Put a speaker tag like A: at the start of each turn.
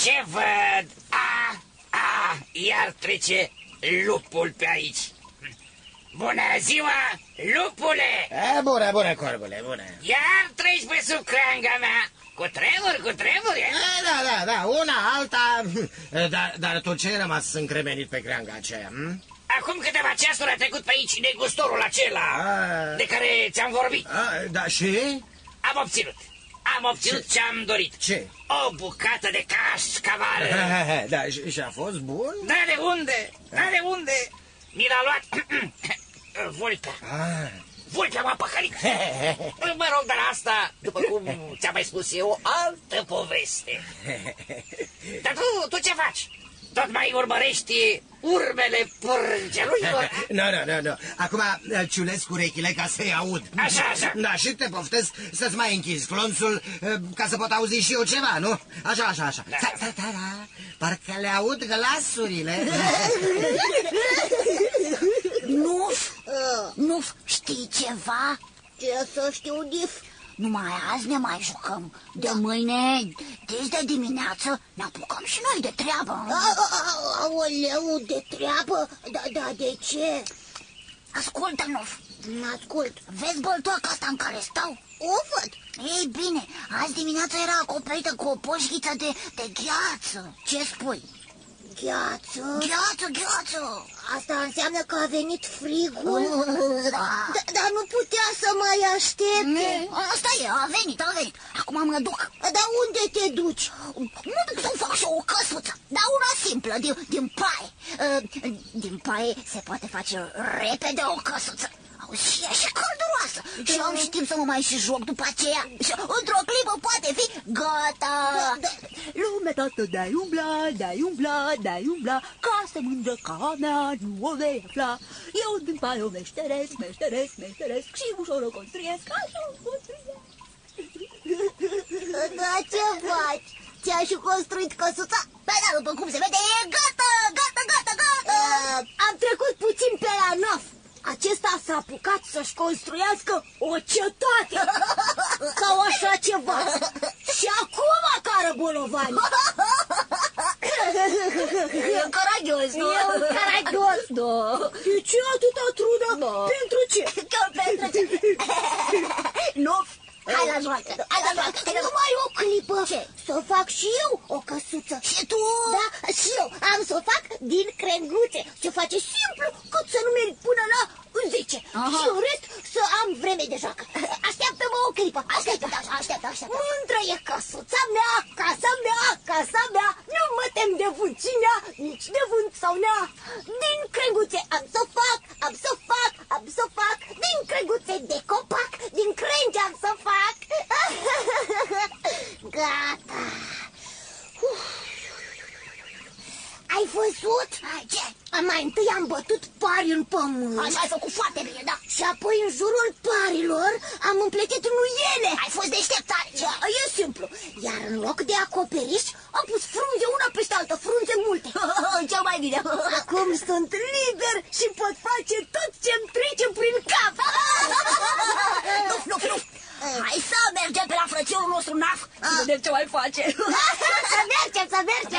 A: Ce văd? Iar trece lupul pe aici. Bună ziua, lupule!
B: Bună, corbule, bună.
A: Iar treci pe sub creanga mea. Cu tremuri,
B: Da, una, alta. Dar tu ce ai rămas încremenit pe creanga aceea?
A: Acum câteva ceasuri a trecut pe aici negustorul acela de care ți-am vorbit.
B: Da, și?
A: Am obținut ce-am dorit.
B: Ce?
A: O bucată de cașcaval.
B: Da, și a fost bun?
A: Da, de unde? Mi l-a luat Vulpea. Vulpea m-a păcălit. Mă rog, dar asta, după cum ți-am mai spus eu, o altă poveste. Dar tu ce faci? Tot mai urmărești urmele părgeluilor?
B: Nu. Acum ciulesc urechile ca să-i aud.
A: Așa.
B: Da, și te poftesc să-ți mai închizi clonțul ca să pot auzi și eu ceva, nu? Așa.
A: Da.
B: Parcă le aud glasurile.
C: Nu, știi ceva?
D: Ce să știu, Dif?
C: Numai azi ne mai jucăm. De mâine, deci de dimineață, ne apucăm și noi de treabă.
D: Aoleu, de treabă? Da, de ce?
C: Ascultă, Nuf.
D: Ascult.
C: Vezi băltoaca asta în care stau?
D: O văd.
C: Ei bine, azi dimineața era acoperită cu o poșghiță de gheață. Ce spui?
D: Gheață?
C: Gheață.
D: Asta înseamnă că a venit frigul?
C: Da.
D: Dar nu putea să mai aștepte.
C: Asta e, a venit. Acum mă duc.
D: Dar unde te duci?
C: Mă duc să-mi fac și o căsuță. Dar una simplă, din paie. Din paie se poate face repede o căsuță. Și e și călduroasă. Și am și timp să mă mai și joc după aceea. Și într-o clipă poate fi gata.
E: Lumea toată de-ai umbla, ca să mândră ca mea nu o vei afla. Eu din paie o meșteresc și ușor o construiesc, așa o construiesc.
D: Da, ce faci? Ți-ai și construit căsuța?
C: Păi da, după cum se vede, e gata.
D: Am trecut puțin pe la Naf. Acesta s-a apucat să-și construiască o cetate sau așa ceva. Și acum cară bolovani.
C: E caragios, nu?
D: E caragios.
E: Da.
D: De ce atâta trudă? Pentru ce?
C: Chiar pentru ce? Nu? Hai la joacă.
D: Numai o clipă.
C: Ce?
D: Să fac și eu o căsuță.
C: Și tu?
D: Da, și eu am să o fac din crenguțe. Se face simplu, cât să nu merg până la 10. Și în rest să am vreme de joacă. Așteaptă-mă o clipă.
C: Așteaptă.
D: Mândră e căsuța mea, casa mea. Nu mă tem de vâncimea, nici de vânt sau nea. Din crenguțe am să fac. Din crenguțe de copac, din crengi am să fac. Gata. Ai văzut?
C: Ce?
D: Mai întâi am bătut pari în pământ.
C: Așa ai făcut foarte bine, da.
D: Și apoi în jurul parilor am împletit nuiele.
C: Ai fost deșteptare.
D: Da, e simplu. Iar în loc de acoperiș am pus frunze una peste altă, frunze multe.
C: Cel mai bine.
D: Acum sunt liber și pot face tot ce-mi trece prin cap.
C: Nu. Hai să mergem pe la frățiorul nostru Naf. Să vedem ce mai face.
D: Să mergem.